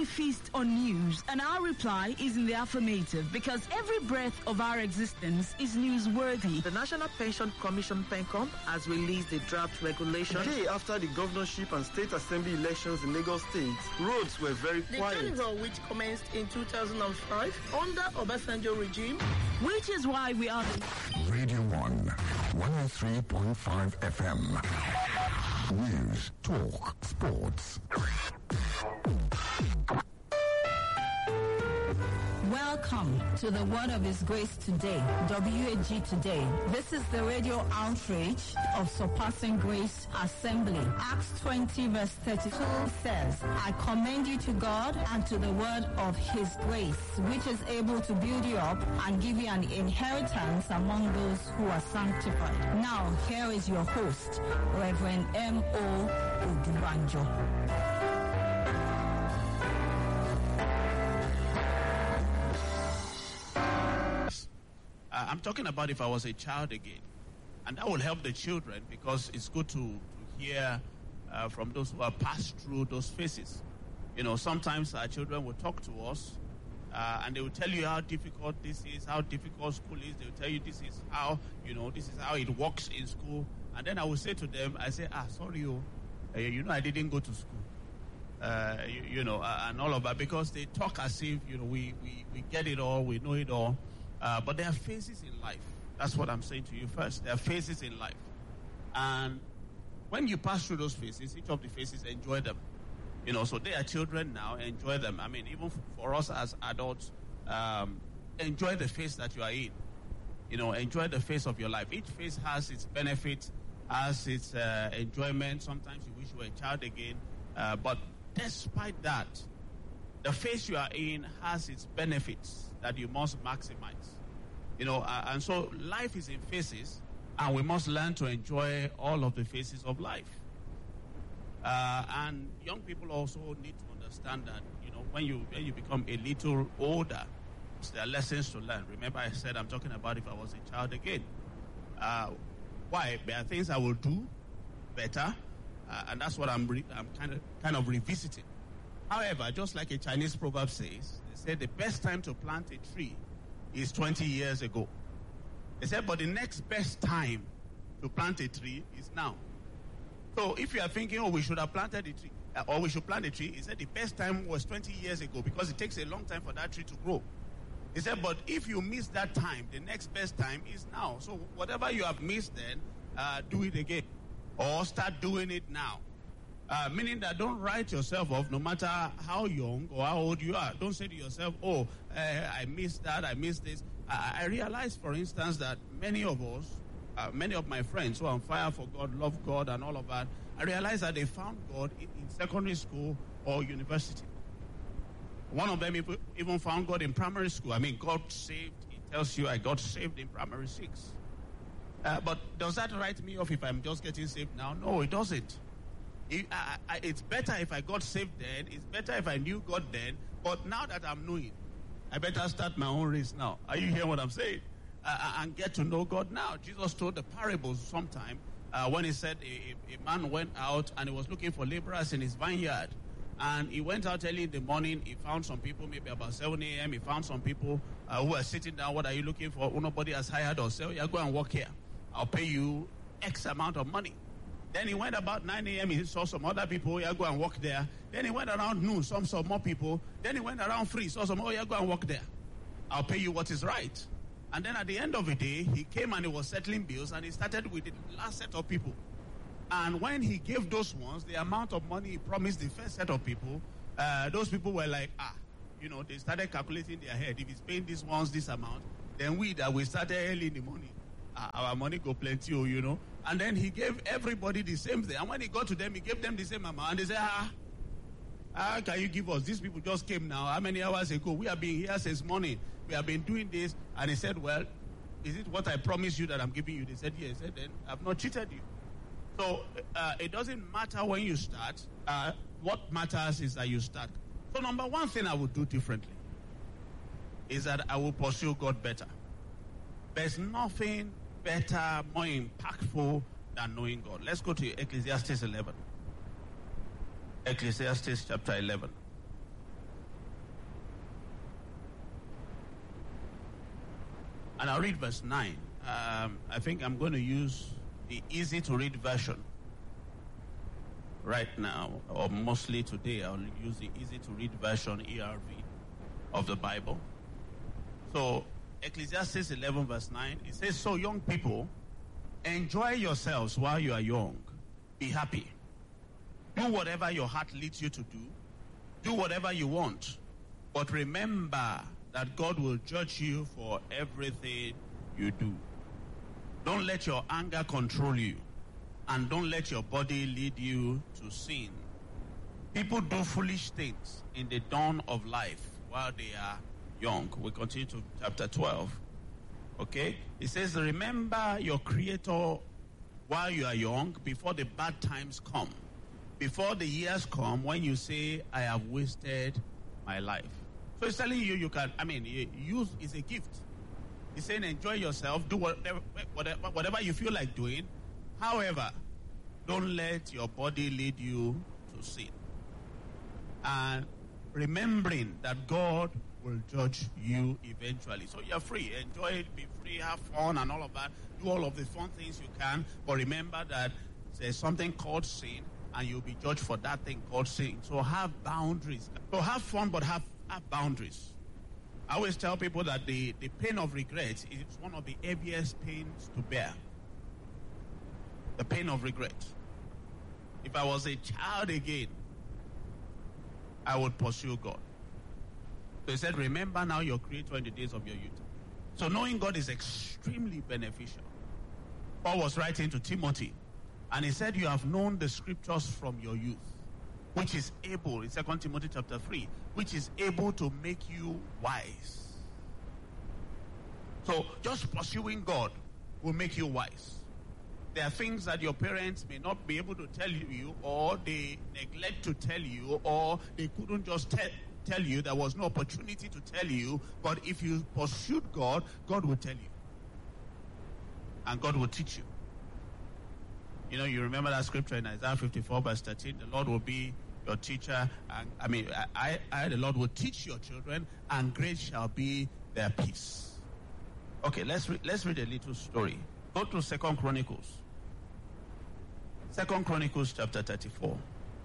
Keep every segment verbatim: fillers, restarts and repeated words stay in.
we feast on news, and our reply is in the affirmative because every breath of our existence is newsworthy. The National Pension Commission, PENCOM, has released a draft regulation. The day after the governorship and state assembly elections in Lagos State, roads were very the quiet. The carnival, which commenced in two thousand five under Obasanjo regime. Which is why we are the Radio one, one oh three point five F M. News, talk, sports. Welcome to the Word of His Grace Today, W A G Today. This is the radio outreach of Surpassing Grace Assembly. Acts twenty verse thirty-two says, I commend you to God and to the word of His grace, which is able to build you up and give you an inheritance among those who are sanctified. Now, here is your host, Reverend M O Odubanjo. Uh, I'm talking about if I was a child again. And that will help the children because it's good to, to hear uh, from those who have passed through those phases. You know, sometimes our children will talk to us uh, and they will tell you how difficult this is, how difficult school is. They will tell you this is how, you know, this is how it works in school. And then I will say to them, I say, ah, sorry, oh, uh, you know, I didn't go to school. Uh, you, you know, uh, and all of that because they talk as if, you know, we, we, we get it all, we know it all. Uh, but there are phases in life. That's what I'm saying to you first. There are phases in life. And when you pass through those phases, each of the phases, enjoy them. You know, so they are children now, enjoy them. I mean, even for us as adults, um, enjoy the phase that you are in. You know, enjoy the phase of your life. Each phase has its benefits, has its uh, enjoyment. Sometimes you wish you were a child again. Uh, but despite that, the phase you are in has its benefits that you must maximize. You know, uh, and so life is in phases, and we must learn to enjoy all of the phases of life. Uh, and young people also need to understand that, you know, when you when you become a little older, there are lessons to learn. Remember I said I'm talking about if I was a child again. Uh, why? There are things I will do better, uh, and that's what I'm re- I'm kind of kind of revisiting. However, just like a Chinese proverb says, they say the best time to plant a tree is twenty years ago. They said, but the next best time to plant a tree is now. So if you are thinking, oh, we should have planted a tree, uh, or we should plant a tree, he said the best time was twenty years ago because it takes a long time for that tree to grow. He said, but if you miss that time, the next best time is now. So whatever you have missed then, uh, do it again. Or start doing it now. Uh, meaning that don't write yourself off no matter how young or how old you are. Don't say to yourself, oh, uh, I missed that, I missed this. I, I realize, for instance, that many of us, uh, many of my friends who are on fire for God, love God and all of that, I realize that they found God in, in secondary school or university. One of them even found God in primary school. I mean, God saved, he tells you I got saved in primary six. Uh, but does that write me off if I'm just getting saved now? No, it doesn't. It, I, I, it's better if I got saved then. It's better if I knew God then. But now that I'm knowing, I better start my own race now. Are you hearing what I'm saying? Uh, and get to know God now. Jesus told the parables sometime uh, when he said a, a man went out and he was looking for laborers in his vineyard. And he went out early in the morning. He found some people, maybe about seven a.m. He found some people uh, who were sitting down. What are you looking for? Oh, nobody has hired us. So yeah, go and work here. I'll pay you X amount of money. Then he went about nine a.m. He saw some other people. Yeah, go and walk there. Then he went around noon. Some saw more people. Then he went around three. Saw some. Oh, yeah, go and walk there. I'll pay you what is right. And then at the end of the day, he came and he was settling bills. And he started with the last set of people. And when he gave those ones, the amount of money he promised the first set of people, uh, those people were like, ah, you know, they started calculating their head. If he's paying these ones this amount, then we that we started early in the morning. Uh, our money go plenty, you know. And then he gave everybody the same thing. And when he got to them, he gave them the same amount. And they said, ah, how can you give us? These people just came now. How many hours ago? We have been here since morning. We have been doing this. And he said, well, is it what I promised you that I'm giving you? They said, yes. He said, then I've not cheated you. So uh, it doesn't matter when you start. Uh, what matters is that you start. So number one thing I would do differently is that I will pursue God better. There's nothing better, more impactful than knowing God. Let's go to Ecclesiastes eleven. Ecclesiastes chapter eleven. And I'll read verse nine. Um, I think I'm going to use the easy-to-read version right now, or mostly today. I'll use the easy-to-read version, E R V, of the Bible. So, Ecclesiastes eleven, verse nine, it says, "So young people, enjoy yourselves while you are young. Be happy. Do whatever your heart leads you to do. Do whatever you want. But remember that God will judge you for everything you do. Don't let your anger control you. And don't let your body lead you to sin. People do foolish things in the dawn of life while they are young." We continue to chapter twelve. Okay? It says, "Remember your Creator while you are young, before the bad times come. Before the years come when you say, 'I have wasted my life.'" So it's telling you, you can, I mean, youth is a gift. He's saying, enjoy yourself, do whatever, whatever, whatever you feel like doing. However, don't let your body lead you to sin. And remembering that God will judge you eventually. So you're free. Enjoy it, be free, have fun and all of that. Do all of the fun things you can. But remember that there's something called sin, and you'll be judged for that thing called sin. So have boundaries. So have fun, but have, have boundaries. I always tell people that the, the pain of regret is one of the heaviest pains to bear. The pain of regret. If I was a child again, I would pursue God. So he said, remember now your Creator in the days of your youth. So knowing God is extremely beneficial. Paul was writing to Timothy, and he said, you have known the scriptures from your youth, which is able, in Second Timothy chapter three, which is able to make you wise. So just pursuing God will make you wise. There are things that your parents may not be able to tell you, or they neglect to tell you, or they couldn't just tell, tell you. There was no opportunity to tell you. But if you pursued God, God will tell you. And God will teach you. You know, you remember that scripture in Isaiah fifty-four, verse thirteen, the Lord will be your teacher. And I mean, I, I, the Lord will teach your children, and great shall be their peace. Okay, let's, re- let's read a little story. Go to Second Chronicles. Second Chronicles chapter thirty-four.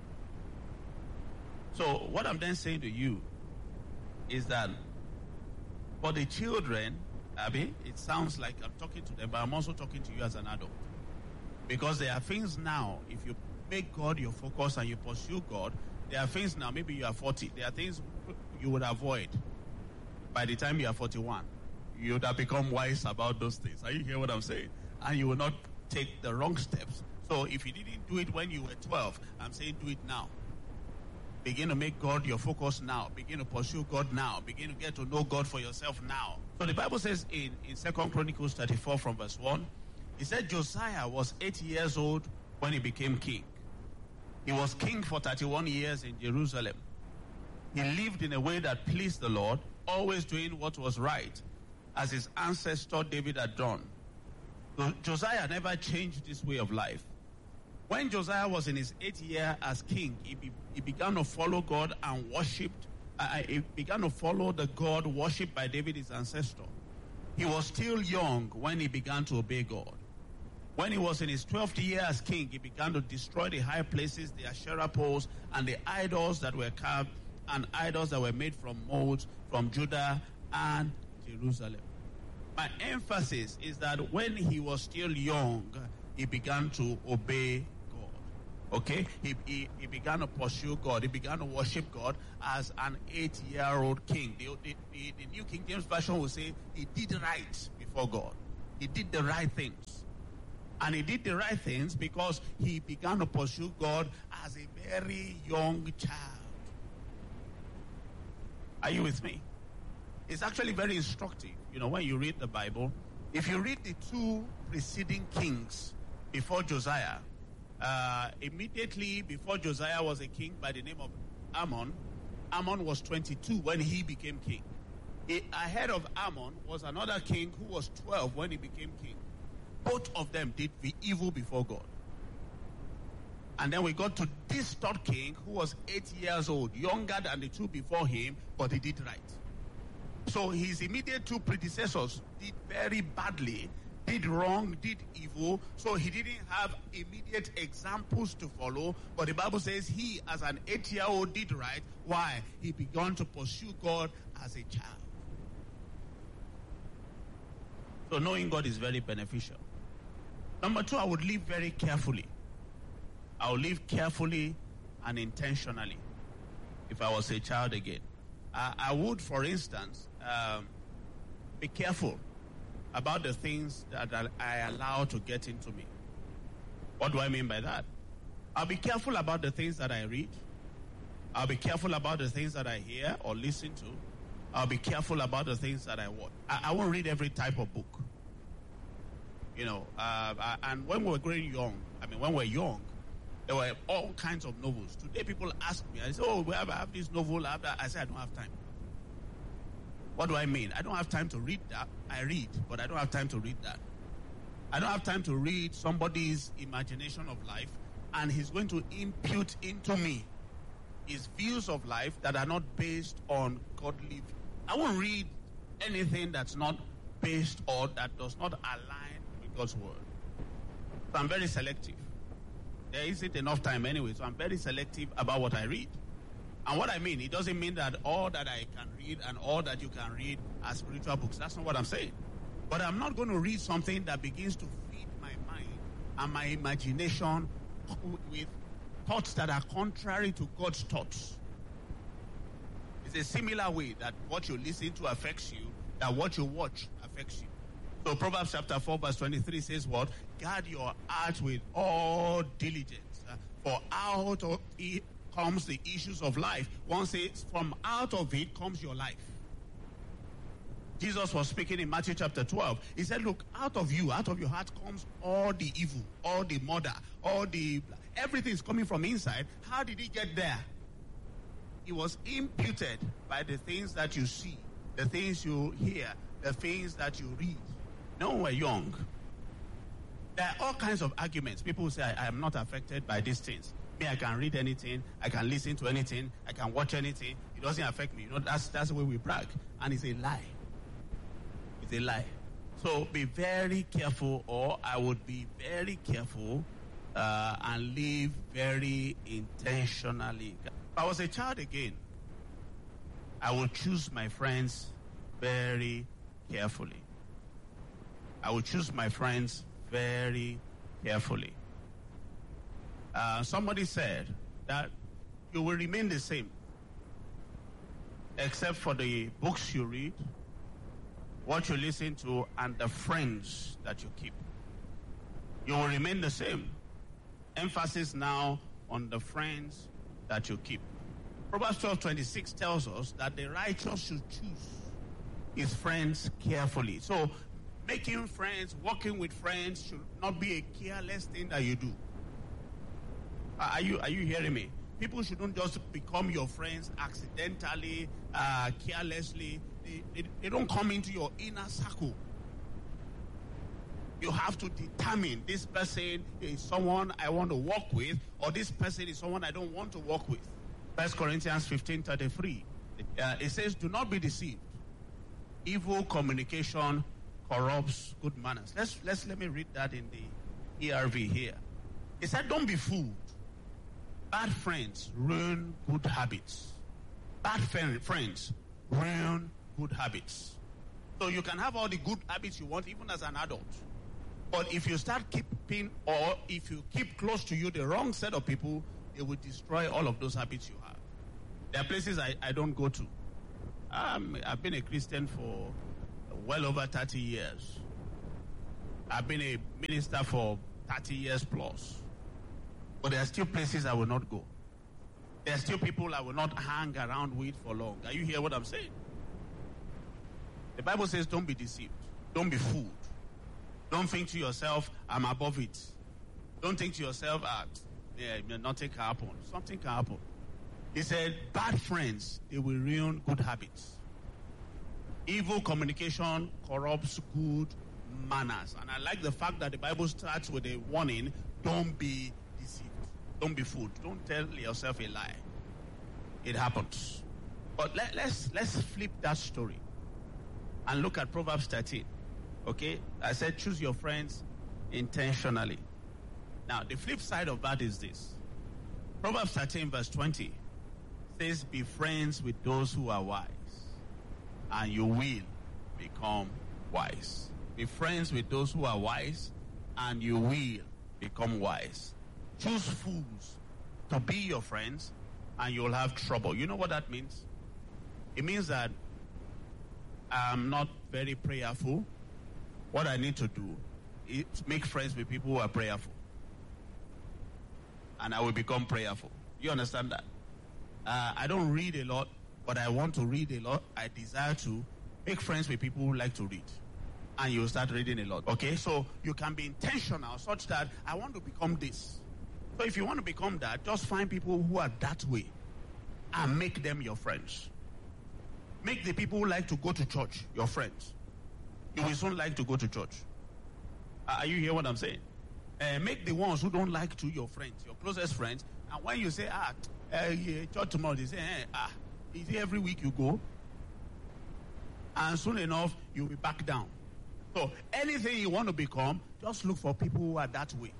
So what I'm then saying to you is that for the children, Abby, it sounds like I'm talking to them, but I'm also talking to you as an adult. Because there are things now, if you make God your focus and you pursue God, there are things now, maybe you are forty, there are things you would avoid by the time you are forty-one. You would have become wise about those things. Are you hearing what I'm saying? And you will not take the wrong steps. So if you didn't do it when you were twelve, I'm saying do it now. Begin to make God your focus now. Begin to pursue God now. Begin to get to know God for yourself now. So the Bible says in, in Second Chronicles thirty-four from verse one, it said Josiah was eight years old when he became king. He was king for thirty-one years in Jerusalem. He lived in a way that pleased the Lord, always doing what was right, as his ancestor David had done. So Josiah never changed this way of life. When Josiah was in his eighth year as king, he, be, he began to follow God and worshipped. Uh, he began to follow the God worshipped by David, his ancestor. He was still young when he began to obey God. When he was in his twelfth year as king, he began to destroy the high places, the Asherah poles, and the idols that were carved, and idols that were made from molds from Judah and Jerusalem. My emphasis is that when he was still young, he began to obey God. Okay? He, he, he began to pursue God. He began to worship God as an eight-year-old king. The, the, the, the New King James Version will say he did right before God. He did the right things. And he did the right things because he began to pursue God as a very young child. Are you with me? It's actually very instructive. You know, when you read the Bible, if you read the two preceding kings before Josiah, uh, immediately before Josiah was a king by the name of Amon, Amon was twenty-two when he became king. It, ahead of Amon was another king who was twelve when he became king. Both of them did the evil before God. And then we got to this third king who was eight years old, younger than the two before him, but he did right. So his immediate two predecessors did very badly, did wrong, did evil. So he didn't have immediate examples to follow. But the Bible says he, as an eight-year-old, did right. Why? He began to pursue God as a child. So knowing God is very beneficial. Number two, I would live very carefully. I would live carefully and intentionally if I was a child again. I, I would, for instance, um, be careful about the things that I allow to get into me. What do I mean by that? I'll be careful about the things that I read. I'll be careful about the things that I hear or listen to. I'll be careful about the things that I watch. I, I won't read every type of book. You know, uh, and when we were growing young, I mean, when we were young, there were all kinds of novels. Today, people ask me, I say, oh, we have, I have this novel, I have that. I say, I don't have time. What do I mean? I don't have time to read that. I read, but I don't have time to read that. I don't have time to read somebody's imagination of life, and he's going to impute into me his views of life that are not based on godly. I won't read anything that's not based or that does not align with God's word. So I'm very selective. There isn't enough time anyway, so I'm very selective about what I read. And what I mean, it doesn't mean that all that I can read and all that you can read are spiritual books. That's not what I'm saying. But I'm not going to read something that begins to feed my mind and my imagination with thoughts that are contrary to God's thoughts. It's a similar way that what you listen to affects you, that what you watch affects you. So Proverbs chapter four verse twenty-three says what? Guard your heart with all diligence, uh, for out of it comes the issues of life. One says, from out of it comes your life. Jesus was speaking in Matthew chapter twelve. He said, look, out of you, out of your heart comes all the evil, all the murder, all the... Everything is coming from inside. How did he get there? It was imputed by the things that you see, the things you hear, the things that you read. No, we're young. There are all kinds of arguments. People will say, I, I am not affected by these things. Me, I can read anything, I can listen to anything, I can watch anything. It doesn't affect me. You know, that's that's the way we brag. And it's a lie. It's a lie. So be very careful, or I would be very careful uh, and live very intentionally. If I was a child again, I would choose my friends very carefully. I would choose my friends very carefully. Uh, somebody said that you will remain the same except for the books you read, what you listen to, and the friends that you keep. You will remain the same. Emphasis now on the friends that you keep. Proverbs twelve twenty-six tells us that the righteous should choose his friends carefully. So making friends, working with friends should not be a careless thing that you do. Are you are you hearing me? People shouldn't just become your friends accidentally, uh, carelessly. They, they, they don't come into your inner circle. You have to determine this person is someone I want to work with, or this person is someone I don't want to work with. First Corinthians fifteen thirty-three. Uh, it says, do not be deceived. Evil communication corrupts good manners. Let's, let's let me read that in the E R V here. It said, don't be fooled. Bad friends ruin good habits. Bad friends ruin good habits. So you can have all the good habits you want even as an adult. But if you start keeping, or if you keep close to you the wrong set of people, they will destroy all of those habits you have. There are places I, I don't go to. Um, I've been a Christian for well over thirty years. I've been a minister for thirty years plus. But there are still places I will not go. There are still people I will not hang around with for long. Are you hearing what I'm saying? The Bible says don't be deceived. Don't be fooled. Don't think to yourself, I'm above it. Don't think to yourself, ah, yeah, nothing can happen. Something can happen. He said, bad friends, they will ruin good habits. Evil communication corrupts good manners. And I like the fact that the Bible starts with a warning, don't be deceived. Don't be fooled. Don't tell yourself a lie. It happens. But let, let's let's flip that story. And look at Proverbs thirteen. Okay? I said choose your friends intentionally. Now, the flip side of that is this. Proverbs thirteen verse twenty says, be friends with those who are wise, and you will become wise. Be friends with those who are wise, and you will become wise. Choose fools to be your friends, and you'll have trouble. You know what that means? It means that I'm not very prayerful. What I need to do is make friends with people who are prayerful, and I will become prayerful. You understand that? Uh, I don't read a lot, but I want to read a lot. I desire to make friends with people who like to read, and you'll start reading a lot. Okay, so you can be intentional such that I want to become this. So if you want to become that, just find people who are that way and make them your friends. Make the people who like to go to church your friends. You will soon like to go to church. Are you hearing what I'm saying? Uh, make the ones who don't like to your friends, your closest friends. And when you say, ah, uh, yeah, church tomorrow, they say, hey, ah, is it every week you go? And soon enough, you'll be back down. So anything you want to become, just look for people who are that way.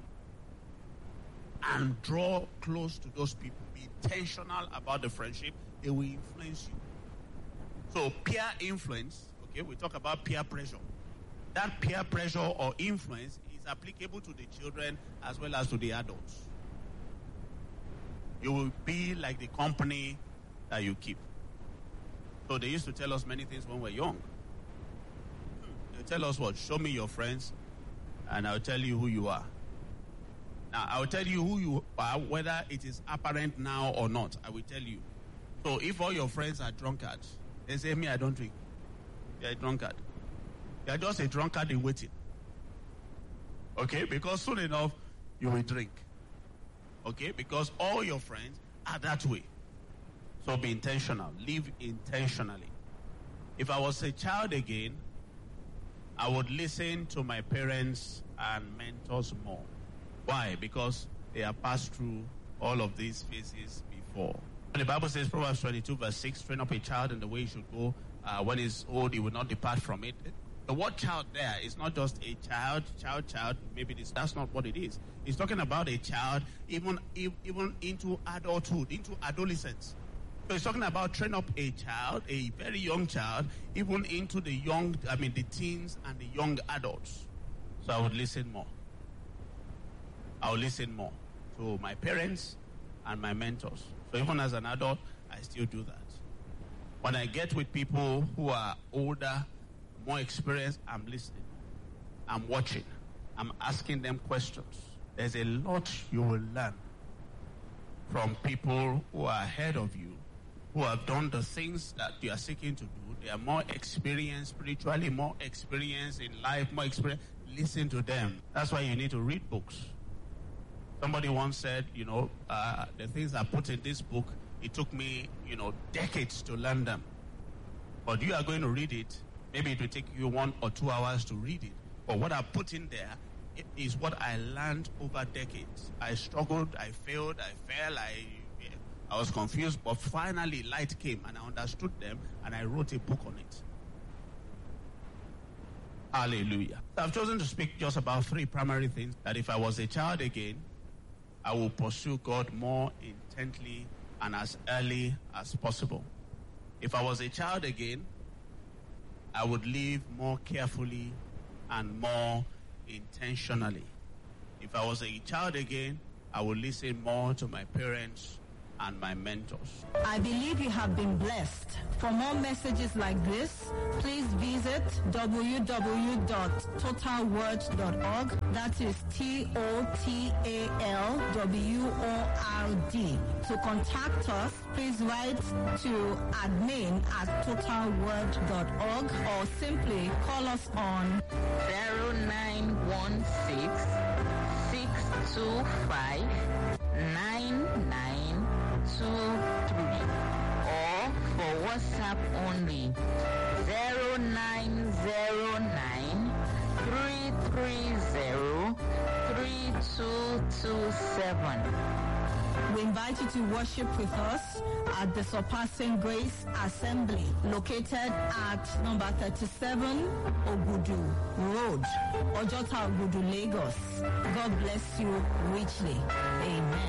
And draw close to those people. Be intentional about the friendship. They will influence you. So peer influence, okay, we talk about peer pressure. That peer pressure or influence is applicable to the children as well as to the adults. You will be like the company that you keep. So they used to tell us many things when we were young. They tell us what? Show me your friends, and I'll tell you who you are. Now, I'll tell you who you are, whether it is apparent now or not. I will tell you. So if all your friends are drunkards, they say, me, I don't drink. You're a drunkard. You're just a drunkard in waiting. Okay? Because soon enough, you will drink. Okay? Because all your friends are that way. So be intentional. Live intentionally. If I was a child again, I would listen to my parents and mentors more. Why? Because they have passed through all of these phases before. The Bible says, Proverbs twenty-two verse six, train up a child in the way he should go. Uh, when he's old, he will not depart from it. The word child there is not just a child, child, child. Maybe this, that's not what it is. It's talking about a child even, even into adulthood, into adolescence. So it's talking about train up a child, a very young child, even into the young, I mean the teens and the young adults. So I would listen more. I would listen more to my parents and my mentors. So even as an adult, I still do that. When I get with people who are older, more experienced, I'm listening. I'm watching. I'm asking them questions. There's a lot you will learn from people who are ahead of you, who have done the things that you are seeking to do. They are more experienced spiritually, more experienced in life, more experienced. Listen to them. That's why you need to read books. Somebody once said, you know, uh, the things I put in this book, it took me, you know, decades to learn them. But you are going to read it. Maybe it will take you one or two hours to read it. But what I put in there it is what I learned over decades. I struggled, I failed, I fell, I, I was confused. But finally, light came and I understood them and I wrote a book on it. Hallelujah. So I've chosen to speak just about three primary things that if I was a child again, I will pursue God more intently and as early as possible. If I was a child again, I would live more carefully and more intentionally. If I was a child again, I would listen more to my parents and my mentors. I believe you have been blessed. For more messages like this, please visit w w w dot total word dot org. That is T O T A L W O R D. To contact us, please write to admin at total word dot org or simply call us on zero nine one six, six two five, nine nine two three, or for WhatsApp only zero nine zero nine, three three zero, three two two seven. We invite you to worship with us at the Surpassing Grace Assembly, located at number thirty-seven Ogudu Road, Ojota Ogudu, Lagos. God bless you richly. Amen.